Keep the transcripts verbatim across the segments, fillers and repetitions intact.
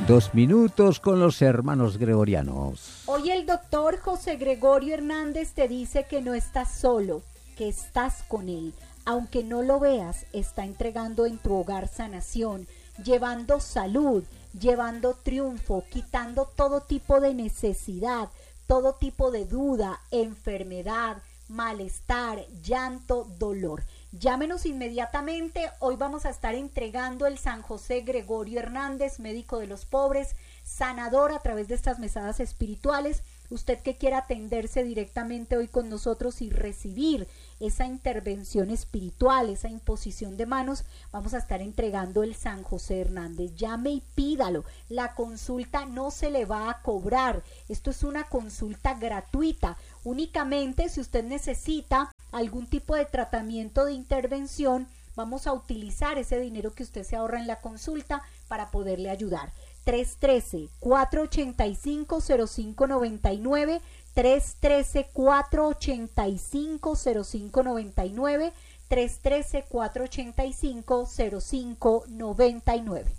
Dos minutos con los hermanos gregorianos. Hoy el doctor José Gregorio Hernández te dice que no estás solo, que estás con él. Aunque no lo veas, está entregando en tu hogar sanación, llevando salud, llevando triunfo, quitando todo tipo de necesidad, todo tipo de duda, enfermedad, malestar, llanto, dolor. Llámenos inmediatamente, hoy vamos a estar entregando el San José Gregorio Hernández, médico de los pobres, sanador a través de estas mesadas espirituales. Usted que quiera atenderse directamente hoy con nosotros y recibir esa intervención espiritual, esa imposición de manos, vamos a estar entregando el San José Hernández. Llame y pídalo. La consulta no se le va a cobrar. Esto es una consulta gratuita. Únicamente si usted necesita algún tipo de tratamiento de intervención, vamos a utilizar ese dinero que usted se ahorra en la consulta para poderle ayudar. tres uno tres, cuatro ocho cinco, cero cinco nueve nueve, tres uno tres, cuatro ocho cinco, cero cinco nueve nueve, tres uno tres, cuatro ocho cinco, cero cinco nueve nueve.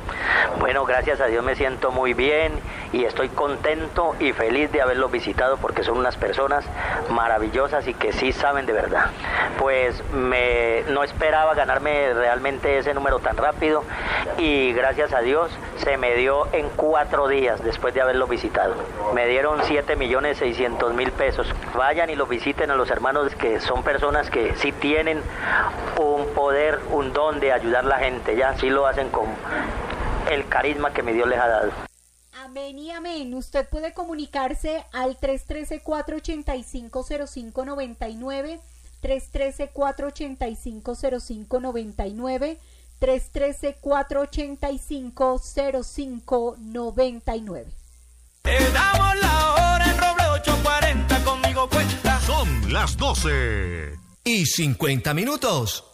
Bueno, gracias a Dios me siento muy bien y estoy contento y feliz de haberlos visitado porque son unas personas maravillosas y que sí saben de verdad. Pues me, no esperaba ganarme realmente ese número tan rápido y gracias a Dios se me dio en cuatro días después de haberlos visitado. Me dieron siete millones seiscientos mil pesos. Vayan y los visiten a los hermanos, que son personas que sí tienen un poder, un don de ayudar a la gente, ya sí lo hacen con el carisma que mi Dios les ha dado. Amén y amén. Usted puede comunicarse al tres uno tres, cuatro ocho cinco, cero cinco nueve nueve, tres uno tres, cuatro ocho cinco, cero cinco nueve nueve, tres uno tres, cuatro ocho cinco, cero cinco nueve nueve. Te damos la hora en Roble ocho cuarenta, conmigo cuenta. Son las doce y cincuenta minutos.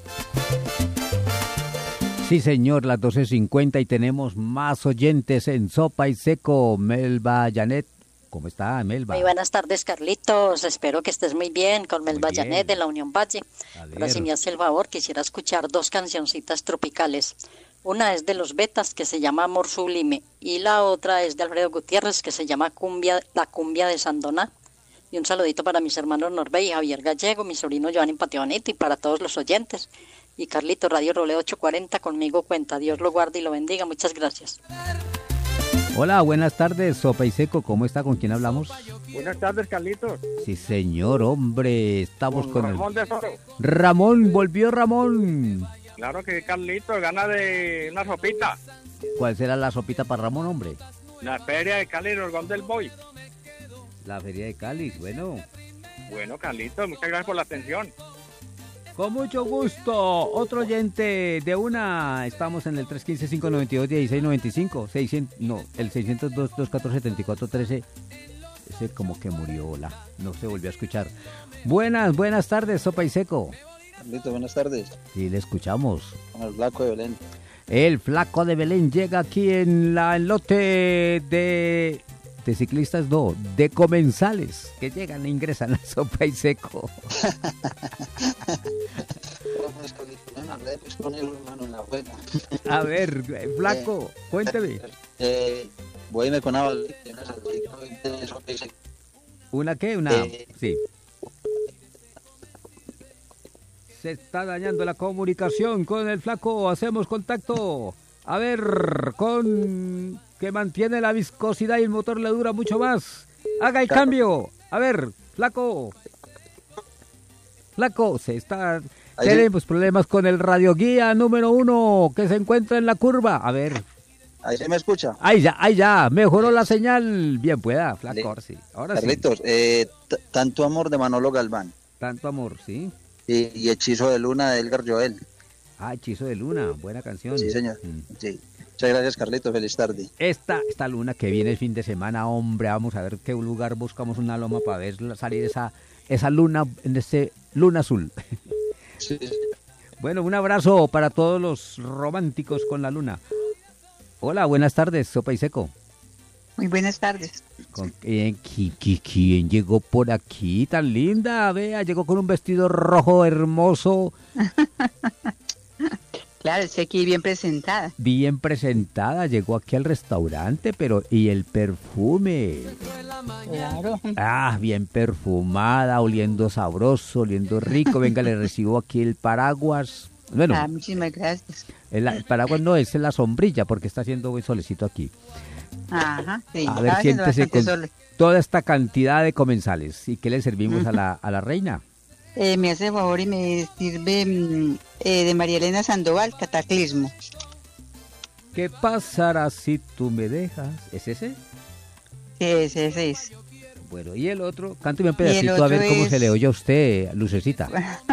Sí, señor, las doce cincuenta y tenemos más oyentes en Sopa y Seco. Melba Janet, ¿cómo está, Melba? Muy buenas tardes, Carlitos. Espero que estés muy bien con Melba Janet de la Unión Valle. Ahora, si me hace el favor, quisiera escuchar dos cancioncitas tropicales. Una es de Los Betas, que se llama Amor Sublime, y la otra es de Alfredo Gutiérrez, que se llama Cumbia, La Cumbia de Sandoná. Y un saludito para mis hermanos Norbey y Javier Gallego, mi sobrino Giovanni Pateonito y para todos los oyentes. Y Carlito, Radio Roble ocho cuarenta, conmigo cuenta. Dios lo guarde y lo bendiga. Muchas gracias. Hola, buenas tardes, Sopa y Seco. ¿Cómo está? ¿Con quién hablamos? Buenas tardes, Carlitos. Sí, señor, hombre. Estamos con, con Ramón el... de Soro. Ramón, volvió Ramón. Claro que Carlitos gana de una sopita. ¿Cuál será la sopita para Ramón, hombre? La feria de Cali, Orgón del Boy. La feria de Cali, bueno. Bueno, Carlitos, muchas gracias por la atención. Con mucho gusto. Otro oyente de una. Estamos en el tres uno cinco, cinco nueve dos, uno seis nueve cinco. seiscientos, no, el seiscientos dos, veinticuatro setenta y cuatro trece. Ese como que murió, hola. No se volvió a escuchar. Buenas, buenas tardes, Sopa y Seco. Carlito, buenas tardes. Sí, le escuchamos. Con el Flaco de Belén. El Flaco de Belén llega aquí en la el lote de... de ciclistas, no, de comensales que llegan e ingresan a Sopa y Seco. A ver, Flaco, eh, cuénteme. Eh, voy con agua. ¿Una qué? Una, eh, sí. Se está dañando la comunicación con el Flaco. Hacemos contacto. A ver, con... que mantiene la viscosidad y el motor le dura mucho más. Haga el cambio. A ver, Flaco. Flaco, se está... Ahí tenemos sí. problemas con el radioguía número uno que se encuentra en la curva. A ver. Ahí se me escucha. Ahí ya, ahí ya. Mejoró la señal. Bien pueda, Flaco. Ahora sí. Ahora Carlitos, sí. Eh, t- Tanto amor de Manolo Galván. Tanto amor, sí. Y, y Hechizo de Luna de Edgar Joel. Ah, Hechizo de Luna. Buena canción. Sí, señor. Mm. Sí. Muchas gracias, Carlitos. Feliz tarde. Esta, esta luna que viene el fin de semana, hombre, vamos a ver qué lugar buscamos una loma para ver salir esa, esa luna, en este luna azul. Sí, sí. Bueno, un abrazo para todos los románticos con la luna. Hola, buenas tardes, Sopa y Seco. Muy buenas tardes. ¿Con quién, quién, quién llegó por aquí tan linda? Vea, llegó con un vestido rojo hermoso. Claro, estoy aquí bien presentada. Bien presentada, llegó aquí al restaurante, pero ¿y el perfume? Claro. Ah, bien perfumada, oliendo sabroso, oliendo rico. Venga, le recibo aquí el paraguas. Bueno, Ah, muchísimas gracias. el, el paraguas no, es la sombrilla, porque está haciendo buen solecito aquí. Ajá, sí. A ver, estaba haciendo siéntese bastante con sol. toda esta cantidad de comensales. ¿Y qué le servimos a la, a la reina? Eh, me hace favor y me sirve mm, eh, de María Elena Sandoval, Cataclismo. ¿Qué pasará si tú me dejas? ¿Es ese? Ese, ese es. Bueno, y el otro, cánteme un Y el pedacito a otro ver cómo es- se le oye a usted, Lucecita.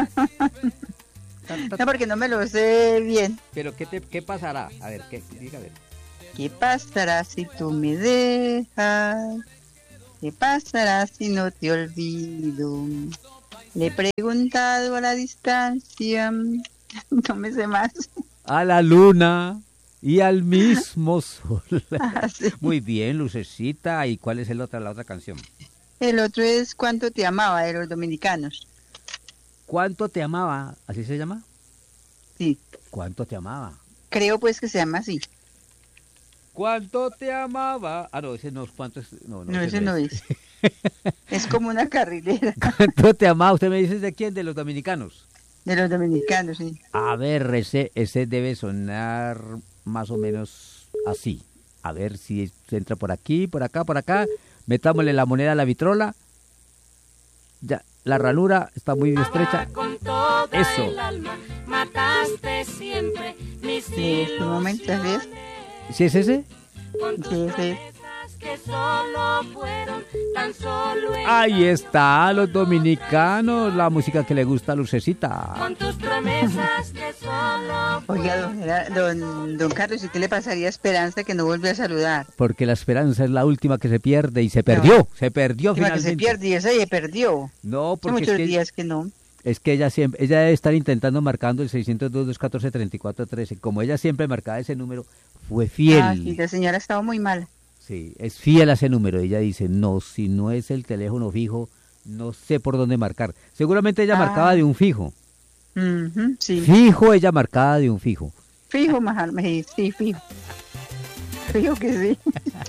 No, porque no me lo sé bien. Pero ¿qué, te, qué pasará? A ver, ¿qué? Diga, a ver. ¿Qué pasará si tú me dejas? ¿Qué pasará si no te olvido? Le he preguntado a la distancia. No me sé más. A la luna y al mismo sol. Ah, sí. Muy bien, Lucecita. ¿Y cuál es el otra, la otra canción? El otro es Cuánto te amaba, de los dominicanos. ¿Cuánto te amaba? ¿Así se llama? Sí. ¿Cuánto te amaba? Creo pues que se llama así. ¿Cuánto te amaba? Ah, no, ese no es cuánto es. No, no, No, ese no es. Es como una carrilera ¿Cuánto te amaba? ¿Usted me dice de quién? De los dominicanos. de los dominicanos, sí. A ver, ese, ese debe sonar más o menos así. A ver si se entra por aquí, por acá, por acá. Metámosle la moneda a la vitrola. Ya, la ranura está muy estrecha. Eso. Mataste siempre mis Sí, este momento es. ¿Sí es ese? Sí, sí. que solo fueron tan solo en Ahí está, los dominicanos, la música que le gusta a Lucecita. con tus promesas que solo Oiga, don, Gera- don, don Carlos, ¿y qué le pasaría a Esperanza que no volvió a saludar? Porque la esperanza es la última que se pierde y se perdió, se perdió Última que finalmente. se pierde y esa ya perdió. No, Hace porque es muchos que, días que no. es que ella siempre, ella debe estar intentando marcando el seiscientos dos, doscientos catorce, treinta y cuatro trece. Como ella siempre marcaba ese número, fue fiel. Ah, sí, la señora estaba muy mal. Sí, es fiel a ese número. Ella dice, no, si no es el teléfono fijo, no sé por dónde marcar. Seguramente ella Ah. marcaba de un fijo. Ujú, sí. Fijo, ella marcaba de un fijo. Fijo, Majalma, sí, sí, fijo. Fijo que sí.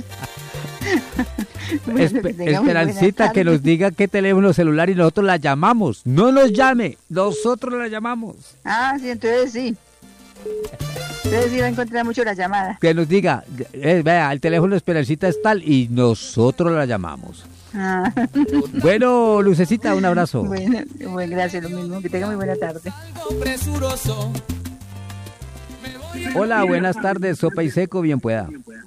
Bueno, Espe- que tenga muy buena Esperancita, que tarde. nos diga qué teléfono celular y nosotros la llamamos. No nos llame, nosotros la llamamos. Ah, sí, entonces sí. Entonces sí va a encontrar mucho la llamada. Que nos diga, eh, vea, el teléfono de Esperancita es tal y nosotros la llamamos. Ah. Bueno, Lucecita, un abrazo. Bueno, bueno, gracias, lo mismo. Que tenga muy buena tarde. Presuroso. Hola, buenas tardes, sopa y seco, bien pueda.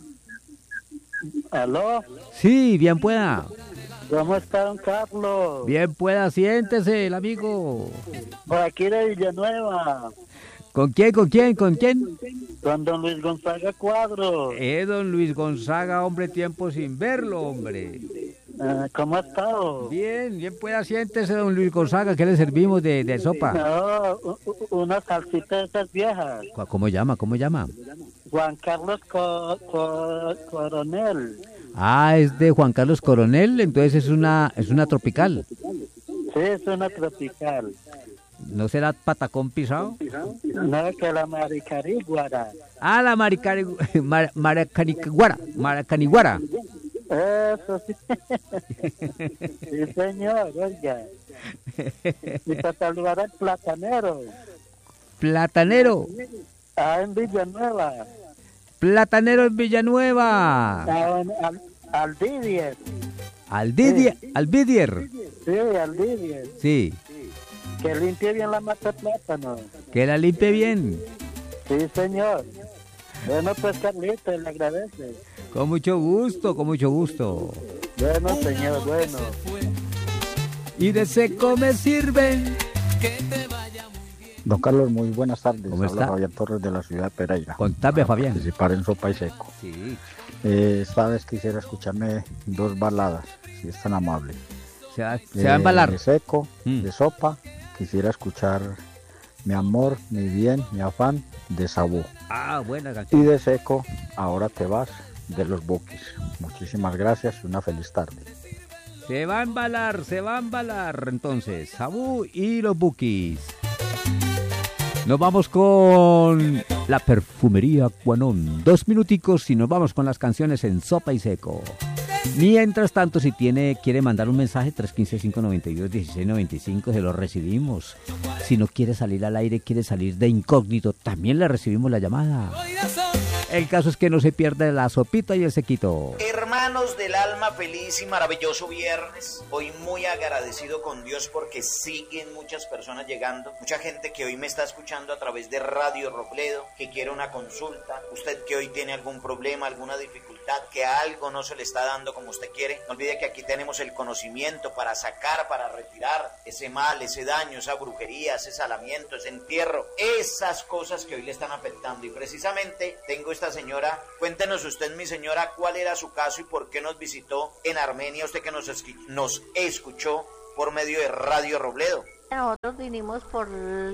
¿Aló? Sí, bien pueda. ¿Cómo está, don Carlos? Bien pueda, siéntese, el amigo. Por aquí de Villanueva, ¿Con quién, con quién, con quién? con don Luis Gonzaga Cuadro. Eh, don Luis Gonzaga, hombre, tiempo sin verlo, hombre. Ah, ¿Cómo ha estado? Bien, bien pueda, siéntese, don Luis Gonzaga, ¿qué le servimos de, de sopa? No, u- u- una salsita de esas viejas. ¿Cómo llama, cómo llama? Juan Carlos Co- Co- Coronel. Ah, es de Juan Carlos Coronel, entonces es una, es una tropical. Sí, es una tropical. ¿No será patacón pisado? No, que la maricariguara. Ah, la maricari, mar, maracaniguara, maracaniguara. Eso sí. Sí, señor, oiga. Y para saludar al platanero. Platanero, Ah, en Villanueva. platanero en Villanueva. Ah, en- al, al Didier. Aldidier, Albidier, Sí, al Didier. sí, Que limpie bien la mata de plátano. que la limpie bien. Sí, señor. Bueno, pues Carlito, le agradece. Con mucho gusto, con mucho gusto. Bueno, señor, bueno. Y de seco me sirven. Don Carlos, muy buenas tardes. ¿Cómo Habla está? Fabián Torres de la ciudad de Pereira. Contame, Para Fabián. Participar en Sopa y Seco. Sí. Eh, esta vez quisiera escucharme dos baladas, si es tan amable. Se va, se va a embalar. De seco, Mm. de sopa, quisiera escuchar Mi amor, mi bien, mi afán, de Sabú. Ah, buena Y canción. de seco, Ahora te vas, de los Bukis. Muchísimas gracias y una feliz tarde. Se va a embalar, se va a embalar. Entonces, Sabú y los Bukis. Nos vamos con la perfumería Cuanón. Dos minuticos y nos vamos con las canciones en sopa y seco. Mientras tanto, si tiene quiere mandar un mensaje, tres uno cinco, cinco nueve dos, uno seis nueve cinco, se lo recibimos. Si no quiere salir al aire, quiere salir de incógnito, también le recibimos la llamada. El caso es que no se pierde la sopita y el sequito. Hermanos del alma, feliz y maravilloso viernes. Hoy muy agradecido con Dios porque siguen muchas personas llegando. Mucha gente que hoy me está escuchando a través de Radio Robledo, que quiere una consulta. Usted que hoy tiene algún problema, alguna dificultad, que algo no se le está dando como usted quiere. No olvide que aquí tenemos el conocimiento para sacar, para retirar ese mal, ese daño, esa brujería, ese salamiento, ese entierro. Esas cosas que hoy le están afectando. Y precisamente tengo esta señora. Cuéntenos usted, mi señora, cuál era su caso y por qué nos visitó en Armenia, usted que nos, nos escuchó por medio de Radio Robledo. Nosotros vinimos por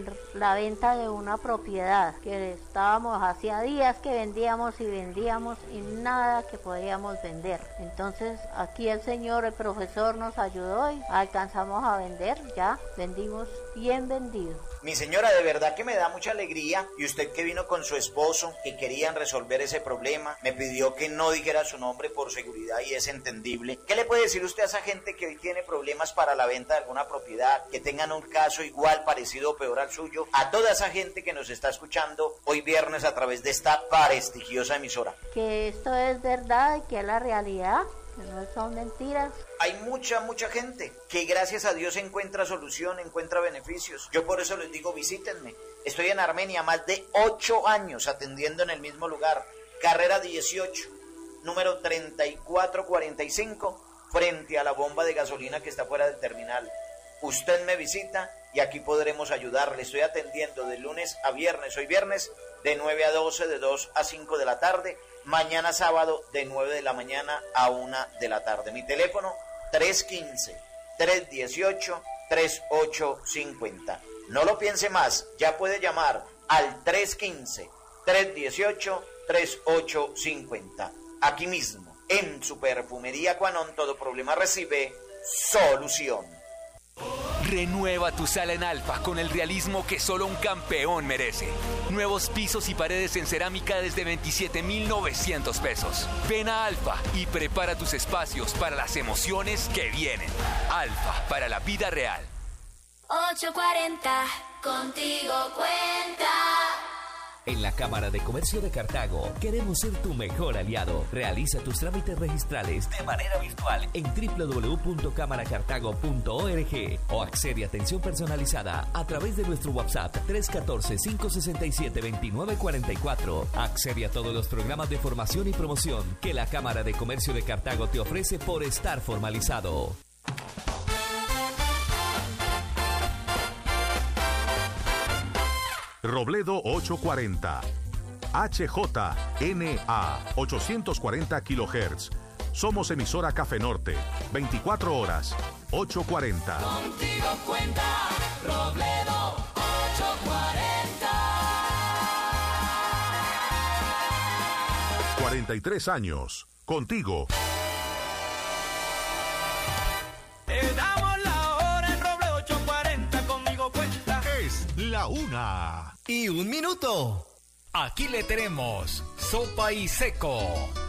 la venta de una propiedad que estábamos hacía días que vendíamos y vendíamos y nada que podíamos vender. Entonces aquí el señor, el profesor nos ayudó y alcanzamos a vender, ya vendimos bien vendido. Mi señora, de verdad que me da mucha alegría, y usted que vino con su esposo, que querían resolver ese problema, me pidió que no dijera su nombre por seguridad y es entendible. ¿Qué le puede decir usted a esa gente que hoy tiene problemas para la venta de alguna propiedad, que tengan un caso igual, parecido o peor al suyo? A toda esa gente que nos está escuchando hoy viernes a través de esta prestigiosa emisora. Que esto es verdad y que es la realidad, que no son mentiras. Hay mucha, mucha gente que gracias a Dios encuentra solución, encuentra beneficios. Yo por eso les digo, visítenme. Estoy en Armenia más de ocho años atendiendo en el mismo lugar. Carrera dieciocho, número treinta y cuatro cuarenta y cinco, frente a la bomba de gasolina que está fuera del terminal. Usted me visita y aquí podremos ayudarle. Estoy atendiendo de lunes a viernes. Hoy viernes de nueve a doce, de dos a cinco de la tarde. Mañana sábado de nueve de la mañana a una de la tarde. Mi teléfono tres uno cinco, tres uno ocho, tres ocho cinco cero. No lo piense más, ya puede llamar al tres uno cinco, tres uno ocho, tres ocho cinco cero. Aquí mismo, en su perfumería Cuanón, todo problema recibe solución. Renueva tu sala en Alfa con el realismo que solo un campeón merece. Nuevos pisos y paredes en cerámica desde veintisiete mil novecientos pesos. Ven a Alfa y prepara tus espacios para las emociones que vienen. Alfa, para la vida real. ocho cuarenta, contigo cuenta. En la Cámara de Comercio de Cartago queremos ser tu mejor aliado. Realiza tus trámites registrales de manera virtual en doble u doble u doble u punto cámara cartago punto org o accede a atención personalizada a través de nuestro WhatsApp tres uno cuatro, cinco seis siete, dos nueve cuatro cuatro. Accede a todos los programas de formación y promoción que la Cámara de Comercio de Cartago te ofrece por estar formalizado. Robledo ochocientos cuarenta, H J N A ochocientos cuarenta kilohertz. Somos emisora Café Norte, veinticuatro horas, ochocientos cuarenta. Contigo cuenta, Robledo ochocientos cuarenta. cuarenta y tres años, contigo. Te damos la hora en Robledo ochocientos cuarenta, conmigo cuenta. Es la una. Y un minuto. Aquí le tenemos sopa y seco.